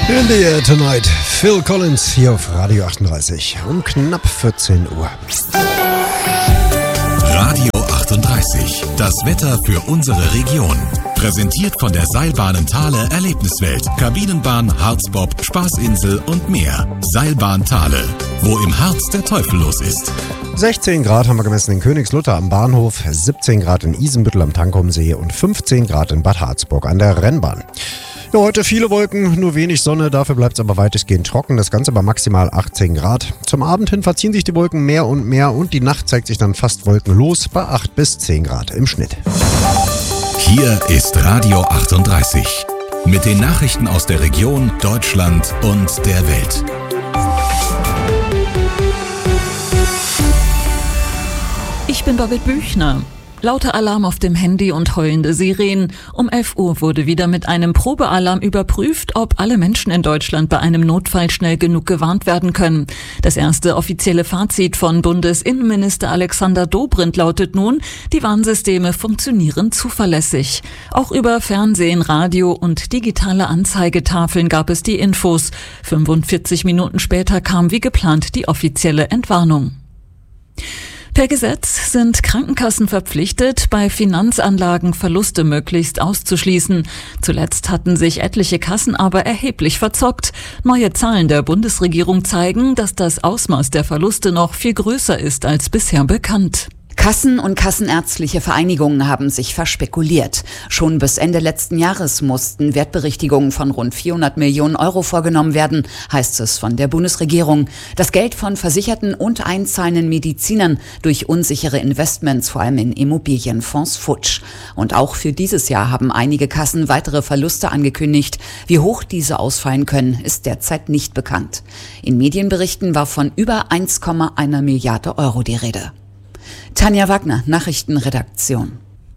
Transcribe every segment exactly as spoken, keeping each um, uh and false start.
In the Air Tonight, Phil Collins hier auf Radio achtunddreißig um knapp vierzehn Uhr. Radio achtunddreißig, das Wetter für unsere Region. Präsentiert von der Seilbahnen Thale Erlebniswelt, Kabinenbahn, Harzbob, Spaßinsel und mehr. Seilbahn Thale, wo im Harz der Teufel los ist. sechzehn Grad haben wir gemessen in Königslutter am Bahnhof, siebzehn Grad in Isenbüttel am Tankumsee und fünfzehn Grad in Bad Harzburg an der Rennbahn. Ja, heute viele Wolken, nur wenig Sonne, dafür bleibt es aber weitestgehend trocken, das Ganze bei maximal achtzehn Grad. Zum Abend hin verziehen sich die Wolken mehr und mehr und die Nacht zeigt sich dann fast wolkenlos bei acht bis zehn Grad im Schnitt. Hier ist Radio achtunddreißig mit den Nachrichten aus der Region, Deutschland und der Welt. Ich bin Babette Büchner. Lauter Alarm auf dem Handy und heulende Sirenen. Um elf Uhr wurde wieder mit einem Probealarm überprüft, ob alle Menschen in Deutschland bei einem Notfall schnell genug gewarnt werden können. Das erste offizielle Fazit von Bundesinnenminister Alexander Dobrindt lautet nun, die Warnsysteme funktionieren zuverlässig. Auch über Fernsehen, Radio und digitale Anzeigetafeln gab es die Infos. fünfundvierzig Minuten später kam wie geplant die offizielle Entwarnung. Per Gesetz sind Krankenkassen verpflichtet, bei Finanzanlagen Verluste möglichst auszuschließen. Zuletzt hatten sich etliche Kassen aber erheblich verzockt. Neue Zahlen der Bundesregierung zeigen, dass das Ausmaß der Verluste noch viel größer ist als bisher bekannt. Kassen und kassenärztliche Vereinigungen haben sich verspekuliert. Schon bis Ende letzten Jahres mussten Wertberichtigungen von rund vierhundert Millionen Euro vorgenommen werden, heißt es von der Bundesregierung. Das Geld von versicherten und einzahlenden Medizinern durch unsichere Investments, vor allem in Immobilienfonds, futsch. Und auch für dieses Jahr haben einige Kassen weitere Verluste angekündigt. Wie hoch diese ausfallen können, ist derzeit nicht bekannt. In Medienberichten war von über eins Komma eins Milliarde Euro die Rede. Tanja Wagner, Nachrichtenredaktion.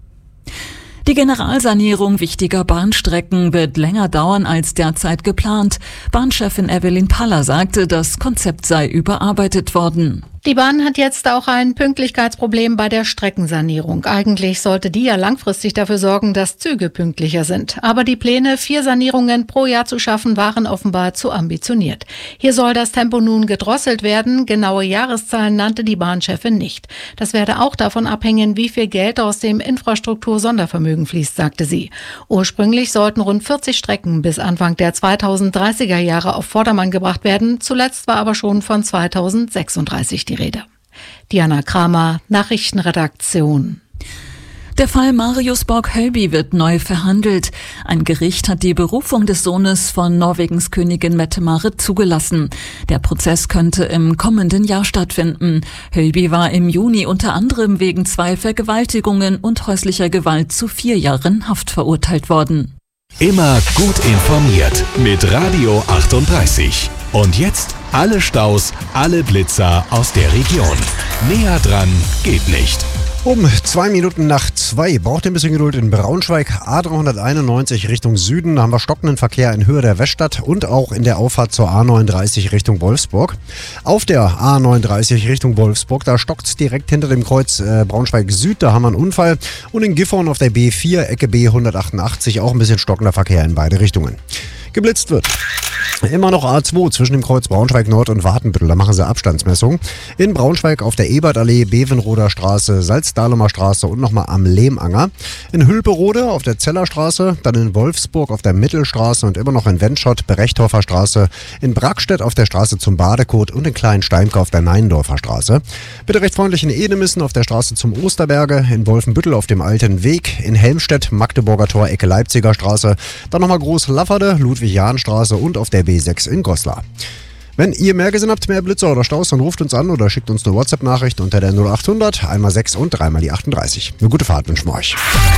Die Generalsanierung wichtiger Bahnstrecken wird länger dauern als derzeit geplant. Bahnchefin Evelyn Paller sagte, das Konzept sei überarbeitet worden. Die Bahn hat jetzt auch ein Pünktlichkeitsproblem bei der Streckensanierung. Eigentlich sollte die ja langfristig dafür sorgen, dass Züge pünktlicher sind. Aber die Pläne, vier Sanierungen pro Jahr zu schaffen, waren offenbar zu ambitioniert. Hier soll das Tempo nun gedrosselt werden. Genaue Jahreszahlen nannte die Bahnchefin nicht. Das werde auch davon abhängen, wie viel Geld aus dem Infrastruktur-Sondervermögen fließt, sagte sie. Ursprünglich sollten rund vierzig Strecken bis Anfang der zweitausenddreißiger Jahre auf Vordermann gebracht werden. Zuletzt war aber schon von zweitausendsechsunddreißig die Rede. Diana Kramer, Nachrichtenredaktion. Der Fall Marius Borg-Hölby wird neu verhandelt. Ein Gericht hat die Berufung des Sohnes von Norwegens Königin Mette-Marit zugelassen. Der Prozess könnte im kommenden Jahr stattfinden. Hölby war im Juni unter anderem wegen zwei Vergewaltigungen und häuslicher Gewalt zu vier Jahren Haft verurteilt worden. Immer gut informiert mit Radio achtunddreißig. Und jetzt alle Staus, alle Blitzer aus der Region. Näher dran geht nicht. Um zwei Minuten nach zwei braucht ihr ein bisschen Geduld in Braunschweig. A dreihunderteinundneunzig Richtung Süden. Da haben wir stockenden Verkehr in Höhe der Weststadt und auch in der Auffahrt zur A neununddreißig Richtung Wolfsburg. Auf der A neununddreißig Richtung Wolfsburg, da stockt es direkt hinter dem Kreuz äh, Braunschweig Süd. Da haben wir einen Unfall. Und in Gifhorn auf der B vier, Ecke B hundertachtundachtzig, auch ein bisschen stockender Verkehr in beide Richtungen. Geblitzt wird. Immer noch A zwei zwischen dem Kreuz Braunschweig Nord und Wartenbüttel. Da machen sie Abstandsmessungen. In Braunschweig auf der Ebertallee, Bevenroder Straße, Salzdahlemer Straße und nochmal am Lehmanger. In Hülperode auf der Zellerstraße, dann in Wolfsburg auf der Mittelstraße und immer noch in Wendschott, Berechthofer Straße, in Brackstedt auf der Straße zum Badekot und in Kleinsteimke auf der Neinendorfer Straße. Bitte recht freundlich in Edemissen auf der Straße zum Osterberge, in Wolfenbüttel auf dem Alten Weg, in Helmstedt, Magdeburger Tor, Ecke Leipziger Straße, dann nochmal Groß-Lafferde, Ludwig-Jahn-Straße und auf der B sechs in Goslar. Wenn ihr mehr gesehen habt, mehr Blitzer oder Staus, dann ruft uns an oder schickt uns eine WhatsApp-Nachricht unter der null achthundert, einmal sechs und dreimal die achtunddreißig. Eine gute Fahrt wünschen wir euch.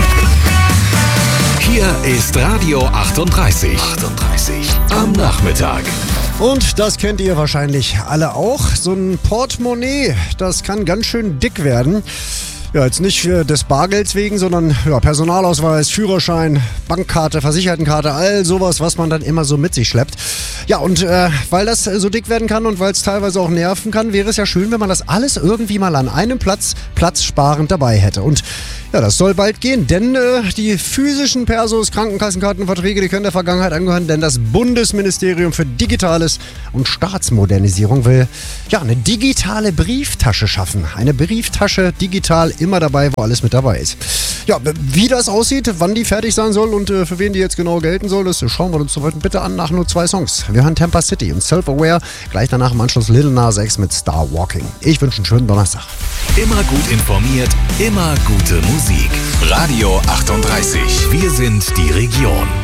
Hier ist Radio achtunddreißig. achtunddreißig am Nachmittag. Und das kennt ihr wahrscheinlich alle auch. So ein Portemonnaie, das kann ganz schön dick werden. Ja, jetzt nicht äh, des Bargelds wegen, sondern ja, Personalausweis, Führerschein, Bankkarte, Versichertenkarte, all sowas, was man dann immer so mit sich schleppt. Ja, und äh, weil das so dick werden kann und weil es teilweise auch nerven kann, wäre es ja schön, wenn man das alles irgendwie mal an einem Platz platzsparend dabei hätte. Und ja, das soll bald gehen, denn äh, die physischen Persos, Krankenkassenkartenverträge, die können der Vergangenheit angehören, denn das Bundesministerium für Digitales und Staatsmodernisierung will ja eine digitale Brieftasche schaffen. Eine Brieftasche digital immer dabei, wo alles mit dabei ist. Ja, wie das aussieht, wann die fertig sein soll und äh, für wen die jetzt genau gelten soll, das schauen wir uns heute bitte an nach nur zwei Songs. Wir hören Tampa City und Self-Aware, gleich danach im Anschluss Lil Nas X mit Star Walking. Ich wünsche einen schönen Donnerstag. Immer gut informiert, immer gute Musik. Radio achtunddreißig. Wir sind die Region.